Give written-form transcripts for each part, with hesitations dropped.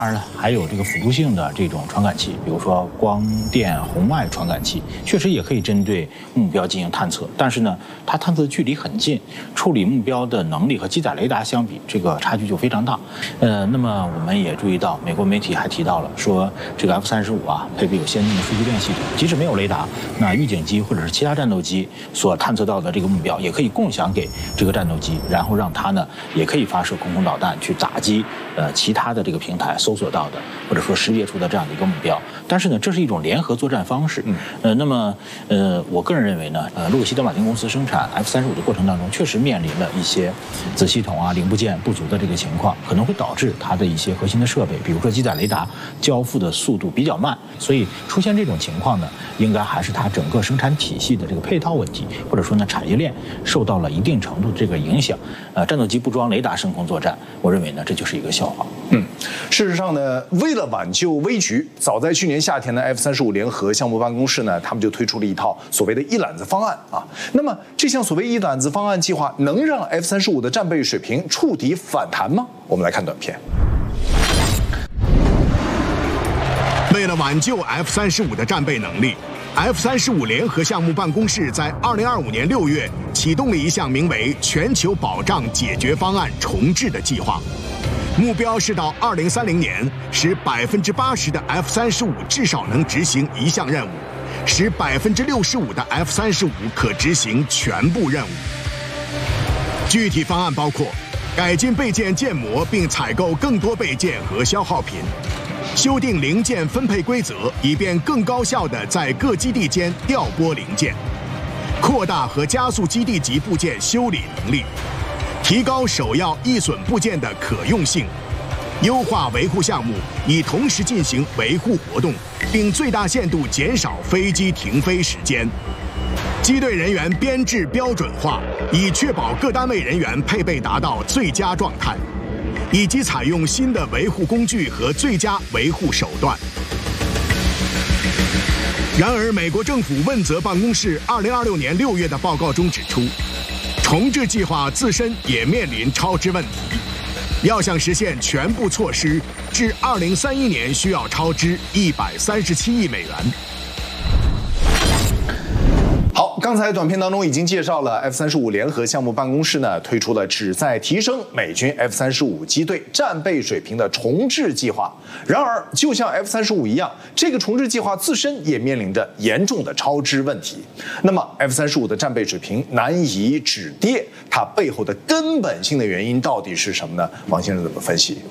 当然了，还有这个辅助性的这种传感器，比如说光电红外传感器，确实也可以针对目标进行探测。但是呢，它探测的距离很近，处理目标的能力和机载雷达相比，这个差距就非常大。那么我们也注意到，美国媒体还提到了说，这个 F-35啊，配备有先进的数据链系统，即使没有雷达，那预警机或者是其他战斗机所探测到的这个目标，也可以共享给这个战斗机，然后让它呢也可以发射空导弹去打击其他的这个平台搜索到的或者说识别出的这样的一个目标。但是呢，这是一种联合作战方式。那么我个人认为呢，洛克希德马丁公司生产 F-35的过程当中，确实面临了一些子系统啊零部件不足的这个情况，可能会导致它的一些核心的设备，比如说机载雷达交付的速度比较慢。所以出现这种情况呢，应该还是它整个生产体系的这个配套问题，或者说呢产业链受到了一定程度的这个影响。战斗机不装雷达升空作战，我认为呢这就是一个笑话。 事实上呢，为了挽救危局，早在去年夏天的 F-35联合项目办公室呢，他们就推出了一套所谓的一揽子方案啊。那么这项所谓一揽子方案计划，能让 F-35的战备水平触底反弹吗？我们来看短片。 为了挽救 F-35的战备能力，F-35联合项目办公室在2025年6月启动了一项名为“全球保障解决方案重置”的计划，目标是到2030年使80%的 F-35至少能执行一项任务，使65%的 F-35可执行全部任务。具体方案包括改进备件建模并采购更多备件和消耗品，修订零件分配规则，以便更高效地在各基地间调拨零件，扩大和加速基地级部件修理能力，提高首要易损部件的可用性，优化维护项目，以同时进行维护活动，并最大限度减少飞机停飞时间。机队人员编制标准化，以确保各单位人员配备达到最佳状态，以及采用新的维护工具和最佳维护手段。然而，美国政府问责办公室2026年6月的报告中指出，重置计划自身也面临超支问题，要想实现全部措施，至2031年需要超支137亿美元。 好，刚才短片当中已经介绍了 F-35联合项目办公室呢推出了旨在提升美军 F-35机队战备水平的重置计划。然而，就像 F-35一样，这个重置计划自身也面临着严重的超支问题。那么 F-35的战备水平难以止跌，它背后的根本性的原因到底是什么呢？王先生怎么分析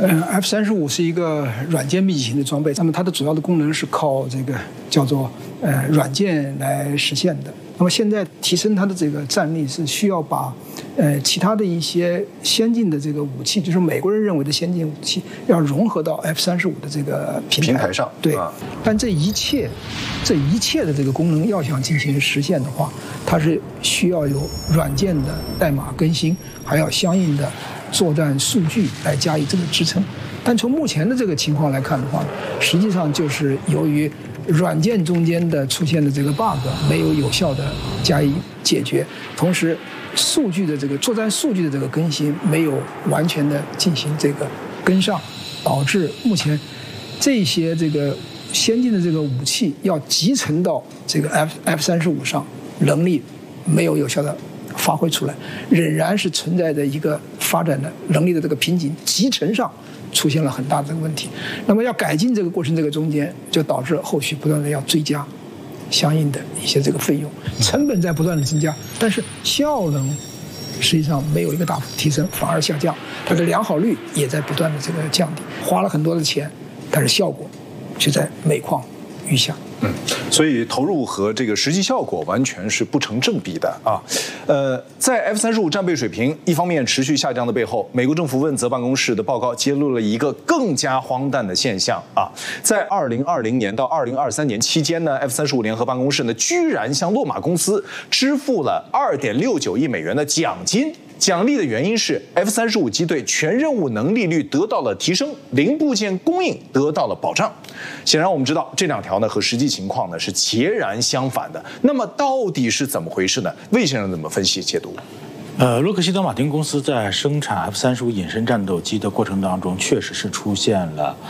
？F-35是一个软件密集型的装备，那么它的主要的功能是靠这个叫做软件来实现的。那么现在提升它的这个战力是需要把其他的一些先进的这个武器，就是美国人认为的先进武器，要融合到 F-35的这个平台上。对，但这一切的这个功能要想进行实现的话，它是需要有软件的代码更新，还要相应的作战数据来加以这个支撑。但从目前的这个情况来看的话，实际上就是由于软件中间的出现的这个 bug 没有有效的加以解决，同时数据的这个作战数据的这个更新没有完全的进行这个跟上，导致目前这些这个先进的这个武器要集成到这个 F-35上，能力没有有效的发挥出来，仍然是存在着一个发展的能力的这个瓶颈，集成上出现了很大的这个问题。那么要改进这个过程，这个中间就导致后续不断的要追加相应的一些这个费用，成本在不断的增加，但是效能实际上没有一个大幅提升，反而下降，它的良好率也在不断的这个降低，花了很多的钱，但是效果却在每况愈下。 所以投入和这个实际效果完全是不成正比的啊。在 F-35战备水平一方面持续下降的背后，美国政府问责办公室的报告揭露了一个更加荒诞的现象啊。在2020年到2023年期间呢 ，F-35联合办公室呢居然向洛马公司支付了2.69亿美元的奖金。奖励的原因是 F-35机队全任务能力率得到了提升，零部件供应得到了保障。显然我们知道这两条呢和实际情况呢是截然相反的。那么到底是怎么回事呢？魏先生怎么分析解读？ 洛克希德马丁公司在生产 F-35隐身战斗机的过程当中，确实是出现了